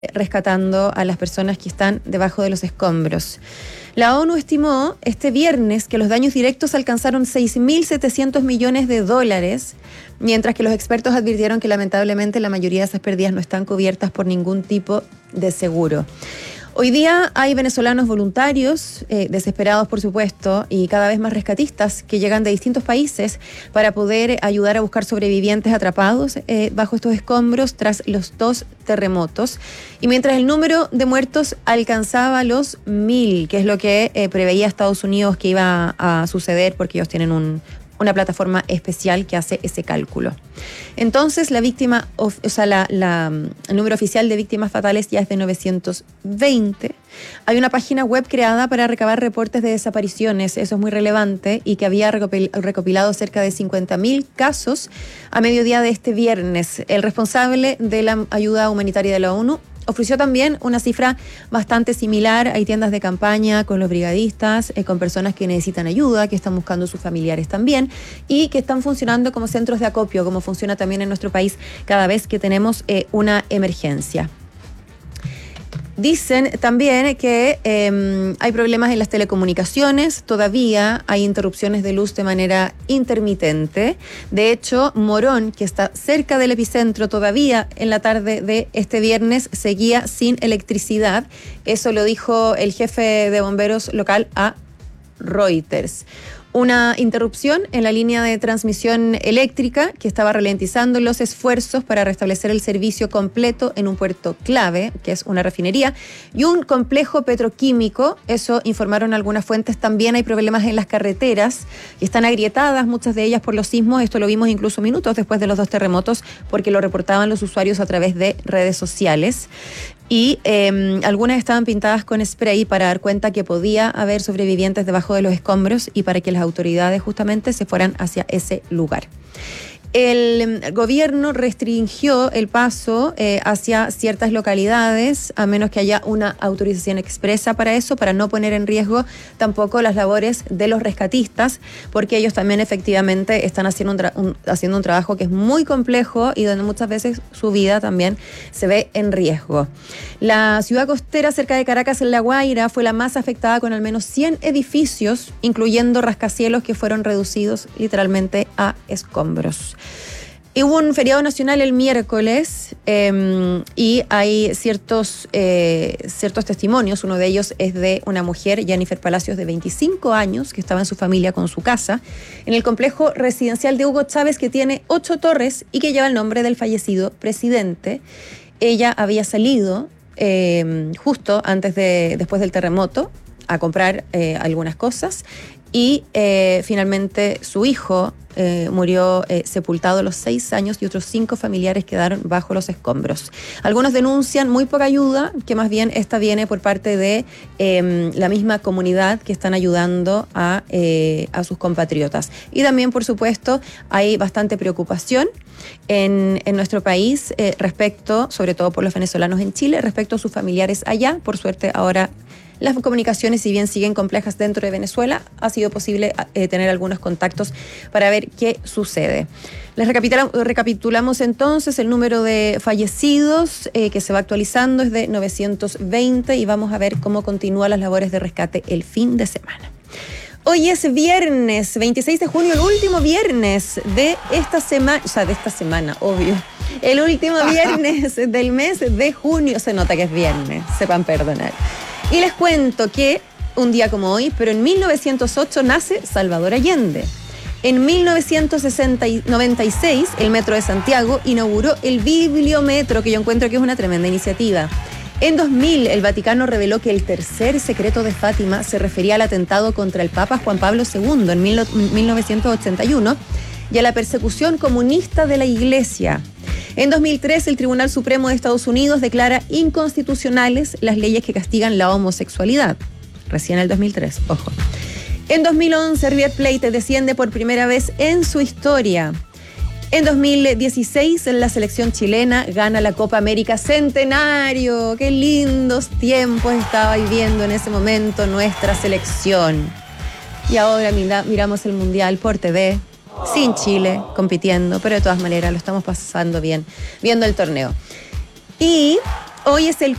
rescatando a las personas que están debajo de los escombros. La ONU estimó este viernes que los daños directos alcanzaron 6.700 millones de dólares, mientras que los expertos advirtieron que lamentablemente la mayoría de esas pérdidas no están cubiertas por ningún tipo de seguro. Hoy día hay venezolanos voluntarios, desesperados por supuesto, y cada vez más rescatistas que llegan de distintos países para poder ayudar a buscar sobrevivientes atrapados bajo estos escombros tras los 2 terremotos. Y mientras el número de muertos alcanzaba los 1.000, que es lo que preveía Estados Unidos que iba a suceder porque ellos tienen una plataforma especial que hace ese cálculo. Entonces, la víctima, el número oficial de víctimas fatales ya es de 920. Hay una página web creada para recabar reportes de desapariciones, eso es muy relevante, y que había recopilado cerca de 50.000 casos a mediodía de este viernes. El responsable de la ayuda humanitaria de la ONU ofreció también una cifra bastante similar. Hay tiendas de campaña con los brigadistas, con personas que necesitan ayuda, que están buscando sus familiares también y que están funcionando como centros de acopio, como funciona también en nuestro país cada vez que tenemos una emergencia. Dicen también que hay problemas en las telecomunicaciones, todavía hay interrupciones de luz de manera intermitente. De hecho, Morón, que está cerca del epicentro, todavía en la tarde de este viernes seguía sin electricidad. Eso lo dijo el jefe de bomberos local a Reuters. Una interrupción en la línea de transmisión eléctrica que estaba ralentizando los esfuerzos para restablecer el servicio completo en un puerto clave, que es una refinería, y un complejo petroquímico. Eso informaron algunas fuentes. También hay problemas en las carreteras, que están agrietadas, muchas de ellas por los sismos. Esto lo vimos incluso minutos después de los 2 terremotos, porque lo reportaban los usuarios a través de redes sociales. Y algunas estaban pintadas con spray para dar cuenta que podía haber sobrevivientes debajo de los escombros y para que las autoridades justamente se fueran hacia ese lugar. El gobierno restringió el paso hacia ciertas localidades, a menos que haya una autorización expresa para eso, para no poner en riesgo tampoco las labores de los rescatistas, porque ellos también efectivamente están haciendo un trabajo que es muy complejo y donde muchas veces su vida también se ve en riesgo. La ciudad costera cerca de Caracas, en La Guaira, fue la más afectada, con al menos 100 edificios, incluyendo rascacielos que fueron reducidos literalmente a escombros. Y hubo un feriado nacional el miércoles y hay ciertos testimonios. Uno de ellos es de una mujer, Jennifer Palacios, de 25 años, que estaba en su familia con su casa, en el complejo residencial de Hugo Chávez, que tiene 8 torres y que lleva el nombre del fallecido presidente. Ella había salido justo después del terremoto a comprar algunas cosas y finalmente su hijo murió sepultado a los 6 años y otros 5 familiares quedaron bajo los escombros. Algunos denuncian muy poca ayuda, que más bien esta viene por parte de la misma comunidad que están ayudando a sus compatriotas. Y también, por supuesto, hay bastante preocupación en nuestro país respecto, sobre todo por los venezolanos en Chile, respecto a sus familiares allá. Por suerte, ahora las comunicaciones, si bien siguen complejas dentro de Venezuela, ha sido posible tener algunos contactos para ver qué sucede. Les recapitulamos entonces el número de fallecidos que se va actualizando, es de 920, y vamos a ver cómo continúan las labores de rescate el fin de semana. Hoy es viernes, 26 de junio, el último viernes de esta semana, obvio. El último viernes del mes de junio. Se nota que es viernes, sepan perdonar. Y les cuento que un día como hoy, pero en 1908 nace Salvador Allende. En 1996, el Metro de Santiago inauguró el Bibliometro, que yo encuentro que es una tremenda iniciativa. En 2000, el Vaticano reveló que el tercer secreto de Fátima se refería al atentado contra el Papa Juan Pablo II en 1981 y a la persecución comunista de la Iglesia. En 2003, el Tribunal Supremo de Estados Unidos declara inconstitucionales las leyes que castigan la homosexualidad. Recién en el 2003, ojo. En 2011, River Plate desciende por primera vez en su historia. En 2016, la selección chilena gana la Copa América Centenario. ¡Qué lindos tiempos estaba viviendo en ese momento nuestra selección! Y ahora miramos el Mundial por TV, sin Chile compitiendo, pero de todas maneras lo estamos pasando bien viendo el torneo. Y Hoy es el